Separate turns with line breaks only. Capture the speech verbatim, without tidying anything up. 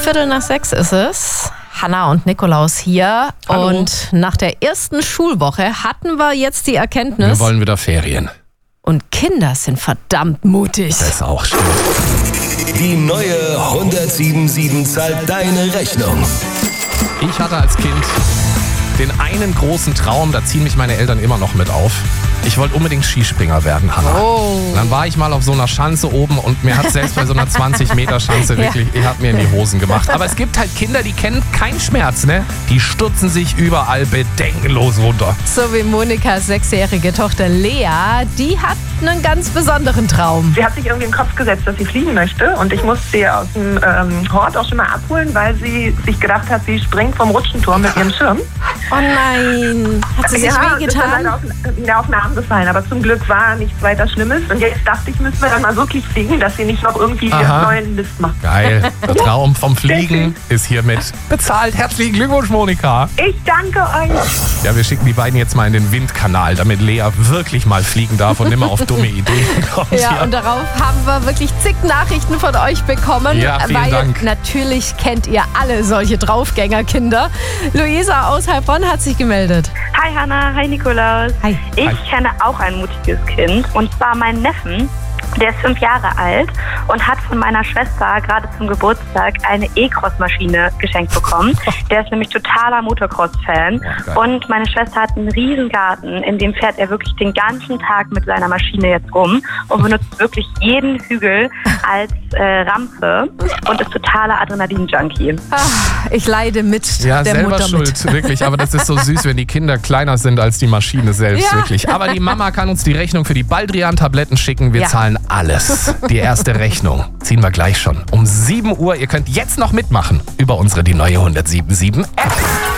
Viertel nach sechs ist es. Hanna und Nikolaus hier.
Hallo.
Und nach der ersten Schulwoche hatten wir jetzt die Erkenntnis.
Wir wollen wieder Ferien.
Und Kinder sind verdammt mutig.
Das ist auch stimmt.
Die neue hundertsieben sieben zahlt deine Rechnung.
Ich hatte als Kind den einen großen Traum, da ziehen mich meine Eltern immer noch mit auf. Ich wollte unbedingt Skispringer werden, Hanna.
Oh.
Und dann war ich mal auf so einer Schanze oben und mir hat selbst bei so einer zwanzig Meter Schanze wirklich, ich hat mir in die Hosen gemacht. Aber es gibt halt Kinder, die kennen keinen Schmerz, ne? Die stürzen sich überall bedenkenlos runter.
So wie Monikas sechsjährige Tochter Lea, die hat einen ganz besonderen Traum.
Sie hat sich irgendwie in den Kopf gesetzt, dass sie fliegen möchte. Und ich musste sie aus dem ähm, Hort auch schon mal abholen, weil sie sich gedacht hat, sie springt vom Rutschenturm mit ihrem Schirm.
Oh nein, hat sie sich
ja, und ist dann
wehgetan?
leider auf, wieder auf den Arm gefallen. Aber zum Glück war nichts weiter Schlimmes. Und jetzt dachte ich, müssen wir dann mal wirklich fliegen, dass sie nicht noch irgendwie
Aha.
neuen Mist macht.
Geil. Der Traum vom Fliegen ist hiermit bezahlt. Herzlichen Glückwunsch, Monika.
Ich danke euch.
Ja, wir schicken die beiden jetzt mal in den Windkanal, damit Lea wirklich mal fliegen darf und nicht mehr auf dumme Ideen kommt.
Ja,
hier.
und darauf haben wir wirklich zig Nachrichten von euch bekommen.
Ja, vielen
weil
Dank.
Natürlich kennt ihr alle solche Draufgängerkinder. Luisa aus Heilbronn hat sich gemeldet.
Hi Hanna, hi Nikolaus.
Hi.
Ich
Hi.
kenne auch ein mutiges Kind und zwar meinen Neffen. Der ist fünf Jahre alt und hat von meiner Schwester gerade zum Geburtstag eine E-Cross-Maschine geschenkt bekommen. Der ist nämlich totaler Motocross-Fan.
Boah, geil.
Und meine Schwester hat einen riesen Garten, in dem fährt er wirklich den ganzen Tag mit seiner Maschine jetzt rum und benutzt wirklich jeden Hügel als äh, Rampe und ist totaler Adrenalin-Junkie.
Ach, ich leide mit
Ja,
der
selber
Mutter
schuld,
mit.
wirklich. Aber das ist so süß, wenn die Kinder kleiner sind als die Maschine selbst,
Ja.
wirklich. Aber die Mama kann uns die Rechnung für die Baldrian-Tabletten schicken. Wir
Ja.
zahlen alles. Die erste Rechnung ziehen wir gleich schon. Um sieben Uhr. Ihr könnt jetzt noch mitmachen über unsere Die Neue hundertsieben sieben App.